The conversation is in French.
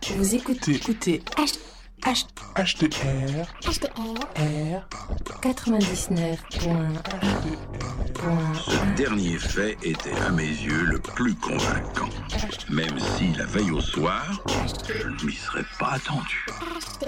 Vous écoutez HDR 99.1. Ce dernier fait était à mes yeux le plus convaincant. Même si la veille au soir, je ne m'y serais pas attendu.